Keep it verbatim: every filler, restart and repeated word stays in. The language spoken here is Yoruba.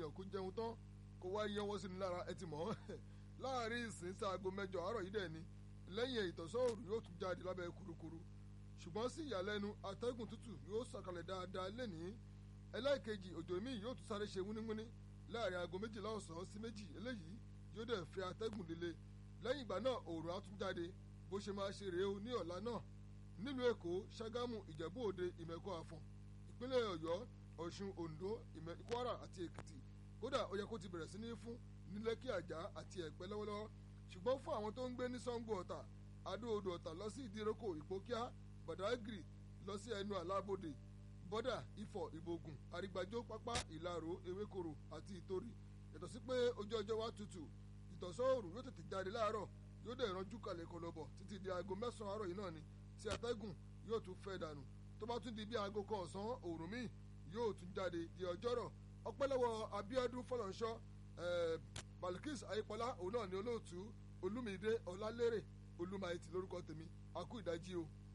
èèyàn kó jẹun tán kó wá yẹwọ́ sí ni lára ẹ ti mọ̀ láàrin ìsìn sí aago mẹ́jọ àárọ̀ yìí dẹ̀ ni lẹ́yìn ìtọ̀sọ́ òòrùn yóò tún jáde lábẹ́ kurukuru ṣùgbọ́n sí ìyàlẹ́nu atẹ́gùn tútù yóò sọ̀kalẹ̀ dáadáa lẹ́nìí ẹlẹ́ẹ̀kejì òjò míì yóò tún sáré ṣe wúníwúní láàrin aago méjìlá ọ̀sán sí méjì eléyìí yóò dẹ̀ fẹ́ atẹ́gùn líle lẹ́yìn ìgbà náà òòrùn á tún jáde bó ṣe máa ṣe rèé o ní ọ̀la náà nílùú èkó ṣàgámù ìjẹ̀bú òde ìmẹ̀kọ àfọ̀n ìpínlẹ̀ ọ̀yọ́ ọ̀ṣun oǹdó kwara àti èkìtì kódà ó yẹ kó ti bẹ̀rẹ̀ sí ní fún ní lẹ́kì àjà àti ẹ̀pẹ́ lọ́wọ́lọ́wọ́ ṣùgbọ́n fún àwọn tó ń gbé ní sango ọ̀tà adó odò ọ̀tà lọ sí ìdíròkò ìpókíá badagry lọ sí ẹnu àlábòdè bọ́dà ifọ̀ ìbògùn àrígbàjò pápá ìlàró ewékoro àti ìtorí yàtọ̀ sí pé ojú ọjọ́ wa tutù ìtọ̀sọ́ òòrùn yóò tètè jáde láàárọ̀ yóò dẹ̀ ránjú kalẹ̀ kọlọ́bọ̀ títí di aago mẹ́sàn-án àárọ̀ yìí náà ni tí atẹ́gùn yóò tún fẹ́ dànù tó bá tún di bí aago kan ọ̀sán òòrùn míì yóò tún jáde di ọjọ́rọ̀ ọpẹ́lọ́wọ́ Abíọ́dún Fọlọ́nṣọ́ Balkis Ayípọlá òun náà ni olóòtú Olúmídé Ọlálérè Olúmáìtì lórúkọ tèmi a kú ìdájí o.